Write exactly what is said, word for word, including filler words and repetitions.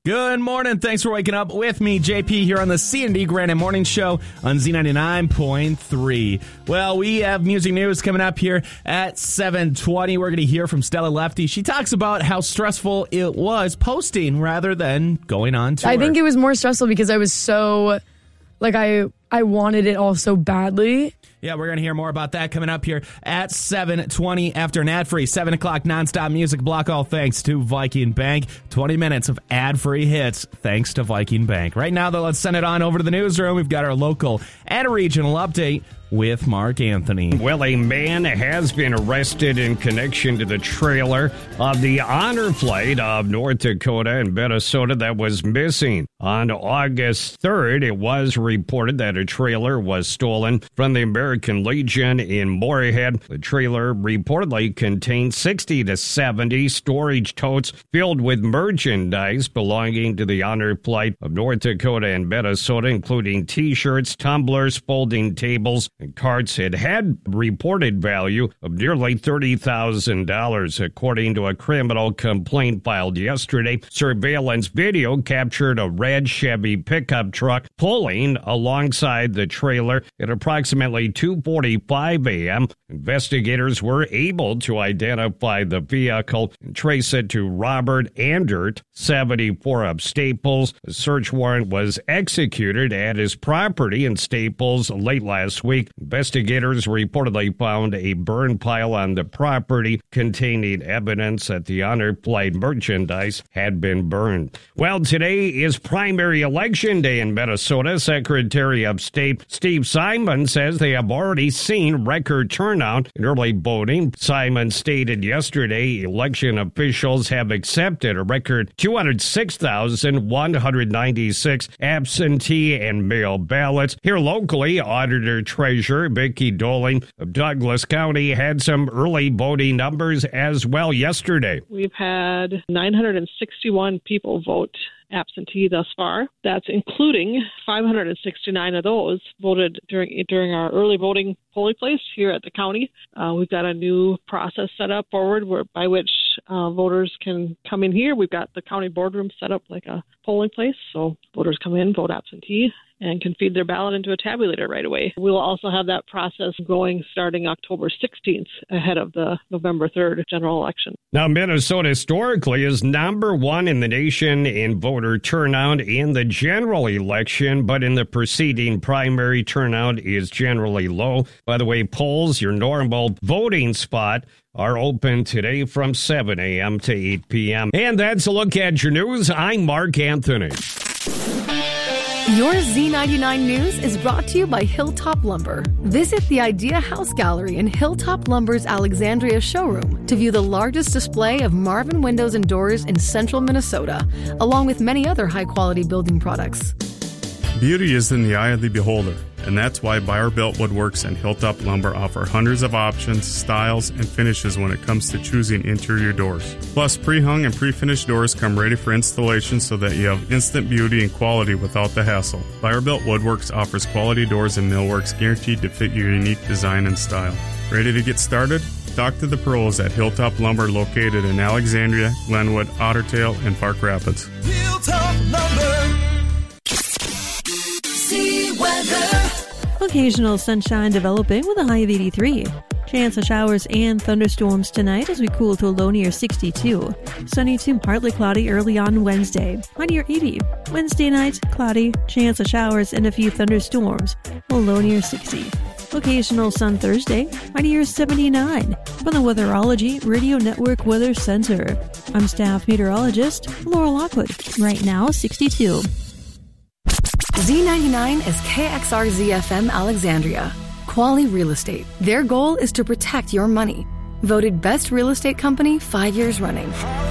Good morning. Thanks for waking up with me, J P, here on the C and D Granite Morning Show on Z ninety-nine point three. Well, we have music news coming up here at seven twenty. We're going to hear from Stella Lefty. She talks about how stressful it was posting rather than going on tour. I think it was more stressful because I was so, like, I I wanted it all so badly. Yeah, we're going to hear more about that coming up here at seven twenty after an ad-free seven o'clock nonstop music block, all thanks to Viking Bank. twenty minutes of ad-free hits thanks to Viking Bank. Right now, though, let's send it on over to the newsroom. We've got our local and regional update with Mark Anthony. Well, a man has been arrested in connection to the trailer of the honor flight of North Dakota and Minnesota that was missing. On August third, it was reported that a trailer was stolen from the American Legion in Moorhead. The trailer reportedly contained sixty to seventy storage totes filled with merchandise belonging to the honor flight of North Dakota and Minnesota, including T-shirts, tumblers, folding tables, and carts. It had reported value of nearly thirty thousand dollars, according to a criminal complaint filed yesterday. Surveillance video captured a red Chevy pickup truck pulling alongside the trailer at approximately two forty-five a.m. Investigators were able to identify the vehicle and trace it to Robert Andert, seventy-four, of Staples. A search warrant was executed at his property in Staples late last week. Investigators reportedly found a burn pile on the property containing evidence that the honor flight merchandise had been burned. Well, today is primary election day in Minnesota. Secretary of State Steve Simon says they have already seen record turnout in early voting. Simon stated yesterday election officials have accepted a record two hundred six thousand one hundred ninety-six absentee and mail ballots. Here locally, Auditor Treasurer Vicki Doling of Douglas County had some early voting numbers as well yesterday. We've had nine hundred sixty-one people vote absentee thus far. That's including five hundred sixty-nine of those voted during during our early voting polling place here at the county. Uh, we've got a new process set up forward where, by which uh, voters can come in here. We've got the county boardroom set up like a polling place, so voters come in, vote absentee, and can feed their ballot into a tabulator right away. We'll also have that process going starting October sixteenth ahead of the November third general election. Now, Minnesota historically is number one in the nation in voter turnout in the general election, but in the preceding primary, turnout is generally low. By the way, polls, your normal voting spot, are open today from seven a.m. to eight p.m. And that's a look at your news. I'm Mark Anthony. Your Z ninety-nine News is brought to you by Hilltop Lumber. Visit the Idea House Gallery in Hilltop Lumber's Alexandria showroom to view the largest display of Marvin windows and doors in central Minnesota, along with many other high-quality building products. Beauty is in the eye of the beholder, and that's why Buyer Built Woodworks and Hilltop Lumber offer hundreds of options, styles, and finishes when it comes to choosing interior doors. Plus, pre-hung and pre-finished doors come ready for installation so that you have instant beauty and quality without the hassle. Buyer Built Woodworks offers quality doors and millworks guaranteed to fit your unique design and style. Ready to get started? Talk to the pros at Hilltop Lumber, located in Alexandria, Glenwood, Otter Tail, and Park Rapids. Hilltop Lumber. Weather. Occasional sunshine developing with a high of eighty-three. Chance of showers and thunderstorms tonight as we cool to a low near sixty-two. Sunny to partly cloudy early on Wednesday, high near eighty. Wednesday night, cloudy, chance of showers and a few thunderstorms, a low near sixty. Occasional sun Thursday, high near seventy-nine. From the Weatherology Radio Network Weather Center, I'm staff meteorologist Laura Lockwood. Right now, sixty-two. Z ninety-nine is K X R Z F M Alexandria. Quality Real Estate. Their goal is to protect your money. Voted Best Real Estate Company five years running.